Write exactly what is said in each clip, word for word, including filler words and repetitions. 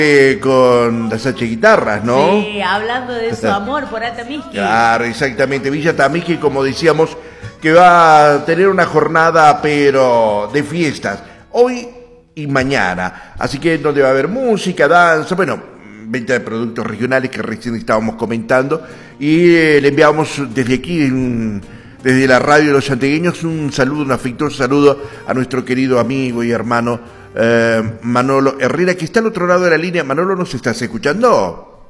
Eh, con las H guitarras, ¿no? Sí, hablando de su amor por Atamisqui. Claro, exactamente. Villa Atamisqui, como decíamos, que va a tener una jornada, pero de fiestas, hoy y mañana. Así que donde va a haber música, danza, bueno, venta de productos regionales que recién estábamos comentando. Y eh, le enviamos desde aquí, en, desde la radio de los santiagueños, un saludo, un afectuoso saludo a nuestro querido amigo y hermano Eh, Manolo Herrera, que está al otro lado de la línea. Manolo, ¿nos estás escuchando?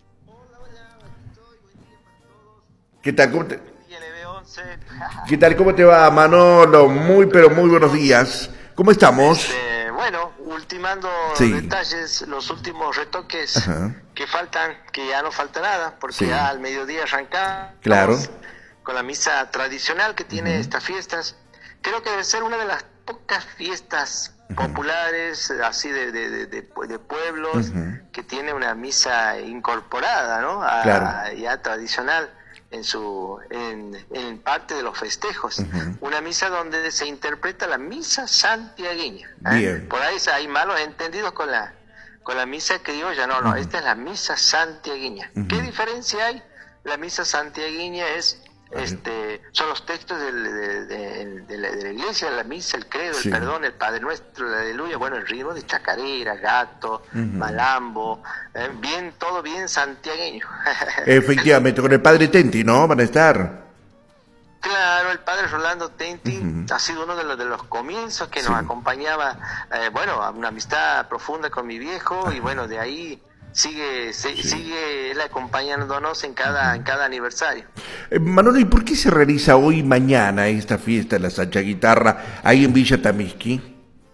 ¿Qué tal? ¿Cómo te... ¿Qué tal? ¿Cómo te va, Manolo? Muy, pero muy buenos días. ¿Cómo estamos? Este, bueno, ultimando Sí. detalles, los últimos retoques Ajá. que faltan, que ya no falta nada, porque Sí. ya al mediodía arrancamos Claro. con la misa tradicional que tiene Uh-huh. estas fiestas. Creo que debe ser una de las pocas fiestas populares, así de, de, de, de, de pueblos, Uh-huh. que tiene una misa incorporada, ¿no? A, Claro. ya tradicional en su en, en parte de los festejos. Uh-huh. Una misa donde se interpreta la misa santiagueña. ¿eh? Bien. Por ahí hay malos entendidos con la con la misa criolla. No, no, Uh-huh. esta es la misa santiagueña. Uh-huh. ¿Qué diferencia hay? La misa santiagueña es este son los textos del, de, de, de, la, de la iglesia, la misa, el credo, Sí. el perdón, el Padre Nuestro, el aleluya, bueno, el ritmo de chacarera, gato, Uh-huh. malambo, eh, bien, todo bien santiagueño. Efectivamente, con el padre Tenti, ¿no? Van a estar. Claro, el padre Rolando Tenti Uh-huh. ha sido uno de los de los comienzos que Sí. nos acompañaba, eh, bueno, a una amistad profunda con mi viejo. Ajá. Y bueno, de ahí sigue se- Sí. sigue él acompañándonos en cada en cada aniversario. Eh, Manolo, ¿y por qué se realiza hoy y mañana esta fiesta de la Sacha Guitarra ahí en Villa Atamisqui?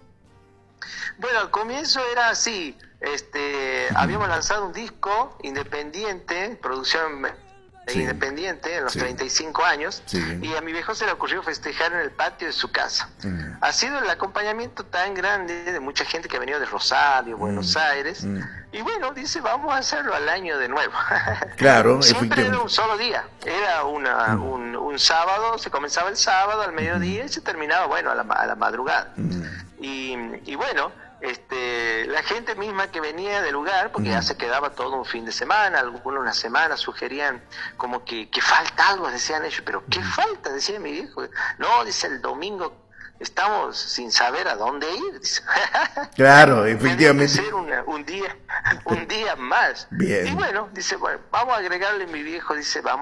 Bueno, al comienzo era así, este, habíamos lanzado un disco independiente, producción Sí. independiente en los Sí. treinta y cinco años, Sí. y a mi viejo se le ocurrió festejar en el patio de su casa. Mm. Ha sido el acompañamiento tan grande de mucha gente que ha venido de Rosario, Buenos Mm. Aires, Mm. y bueno, dice, vamos a hacerlo al año de nuevo. Claro, Siempre efectivamente. era un solo día, era una, un, un sábado, se comenzaba el sábado al mediodía y se terminaba, bueno, a la, ma- a la madrugada. Mm. Y, y bueno, este, la gente misma que venía del lugar, porque ya se quedaba todo un fin de semana, algunos una semana sugerían como que, que falta algo, decían ellos, pero ¿qué falta? Decía mi viejo. No, dice, el domingo estamos sin saber a dónde ir, dice. Claro, Tenía que efectivamente. ser una- un día, un día más. Bien. Y bueno, dice, bueno, vamos a agregarle, mi viejo, dice, vamos